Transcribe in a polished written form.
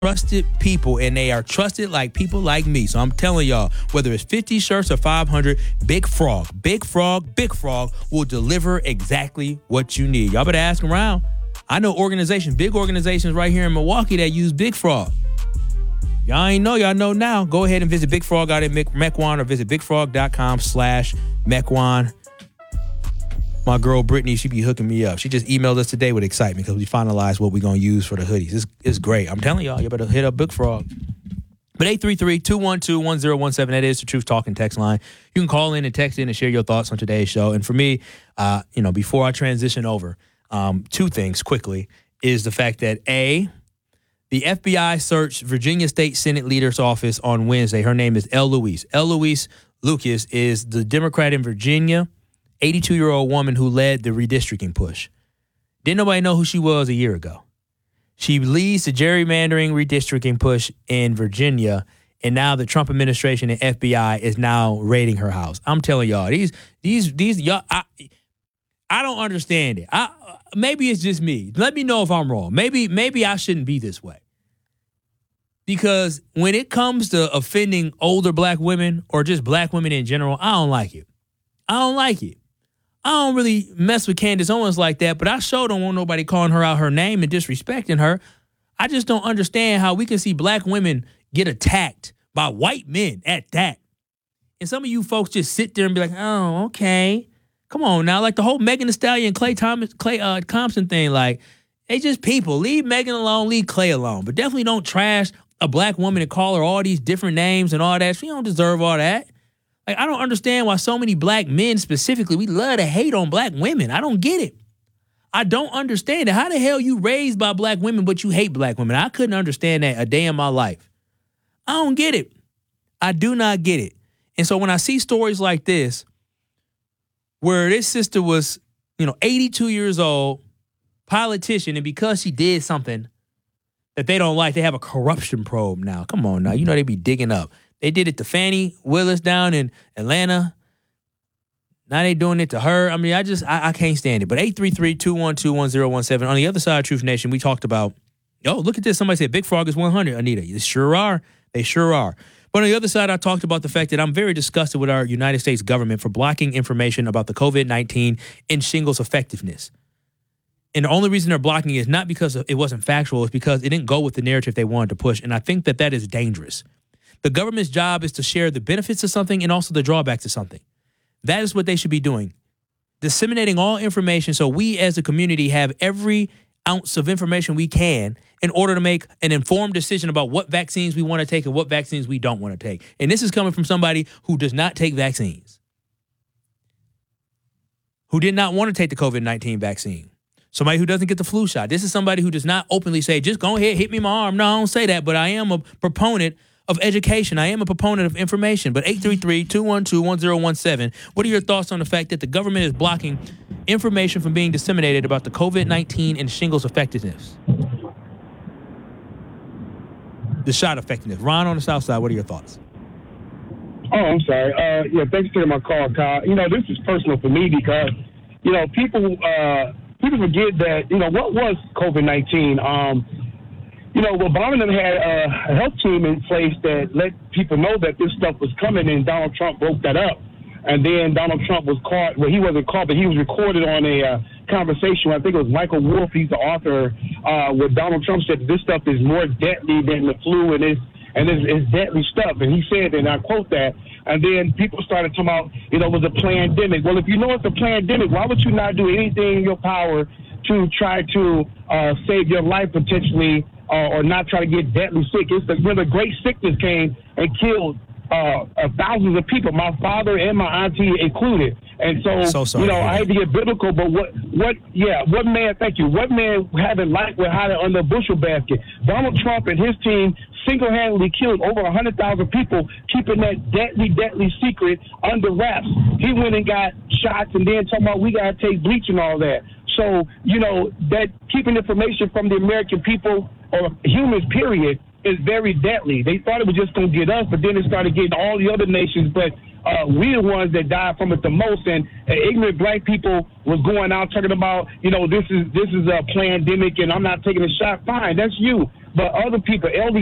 trusted people, and they are trusted like people like me. So I'm telling y'all, whether it's 50 shirts or 500, Big Frog will deliver exactly what you need. Y'all better ask around. I know big organizations right here in Milwaukee that use Big Frog. Y'all ain't know, y'all know now. Go ahead and visit Big Frog out at Mequon or visit bigfrog.com/Mequon. My girl Brittany, she be hooking me up. She just emailed us today with excitement because we finalized what we're going to use for the hoodies. It's great. I'm telling y'all, you better hit up Big Frog. But 833-212-1017, that is the Truth Talking text line. You can call in and text in and share your thoughts on today's show. And for me, before I transition over, two things quickly is the fact that, A, the FBI searched Virginia State Senate Leader's office on Wednesday. Her name is Eloise. Eloise Lucas is the Democrat in Virginia, 82-year-old woman who led the redistricting push. Didn't nobody know who she was a year ago. She leads the gerrymandering redistricting push in Virginia, and now the Trump administration and FBI is now raiding her house. I'm telling y'all, these y'all, I don't understand it. Maybe it's just me. Let me know if I'm wrong. Maybe I shouldn't be this way. Because when it comes to offending older black women or just black women in general, I don't like it. I don't really mess with Candace Owens like that, but I sure don't want nobody calling her out her name and disrespecting her. I just don't understand how we can see black women get attacked by white men at that. And some of you folks just sit there and be like, oh, okay. Come on now. Like the whole Megan Thee Stallion, Clay Thompson thing, like, they just people. Leave Megan alone, leave Clay alone. But definitely don't trash a black woman and call her all these different names and all that. She don't deserve all that. Like, I don't understand why so many black men specifically, we love to hate on black women. I don't get it. I don't understand it. How the hell you raised by black women, but you hate black women? I couldn't understand that a day in my life. I don't get it. I do not get it. And so when I see stories like this, where this sister was, 82 years old, politician, and because she did something that they don't like, they have a corruption probe now. Come on now. They be digging up. They did it to Fannie Willis down in Atlanta. Now they doing it to her. I mean, I can't stand it. But 833-212-1017. On the other side of Truth Nation, we talked about, look at this. Somebody said Big Frog is 100, Anita. They sure are. They sure are. But on the other side, I talked about the fact that I'm very disgusted with our United States government for blocking information about the COVID-19 and shingles effectiveness. And the only reason they're blocking it is not because it wasn't factual. It's because it didn't go with the narrative they wanted to push. And I think that is dangerous. The government's job is to share the benefits of something and also the drawbacks of something. That is what they should be doing. Disseminating all information so we as a community have every ounce of information we can in order to make an informed decision about what vaccines we want to take and what vaccines we don't want to take. And this is coming from somebody who does not take vaccines, who did not want to take the COVID-19 vaccine. Somebody who doesn't get the flu shot. This is somebody who does not openly say, just go ahead, hit me in my arm. No, I don't say that, but I am a proponent of education. I am a proponent of information. But 833-212-1017, what are your thoughts on the fact that the government is blocking information from being disseminated about the COVID-19 and shingles effectiveness? The shot effectiveness. Ron on the South Side, what are your thoughts? Oh, I'm sorry. Thanks for taking my call, Kyle. This is personal for me because, people forget that, what was COVID-19? Obama had a health team in place that let people know that this stuff was coming, and Donald Trump broke that up. And then Donald Trump was caught. Well, he wasn't caught, but he was recorded on a conversation. I think it was Michael Wolff, he's the author, where Donald Trump said this stuff is more deadly than the flu, and it's deadly stuff. And he said, and I quote that, and then people started talking about, it was a pandemic. Well, if you know it's a pandemic, why would you not do anything in your power to try to save your life potentially, or not try to get deadly sick? It's when the great sickness came and killed thousands of people, my father and my auntie included. And so sorry, I hate to get biblical, but what man, thank you, what man having life with hiding under a bushel basket? Donald Trump and his team single-handedly killed over 100,000 people, keeping that deadly secret under wraps. He went and got shots and then talking about we got to take bleach and all that. So, that keeping information from the American people or humans, period, is very deadly. They thought it was just going to get us, but then it started getting all the other nations. But we're the ones that died from it the most. And ignorant black people was going out talking about, this is a pandemic and I'm not taking a shot. Fine, that's you. but other people, elderly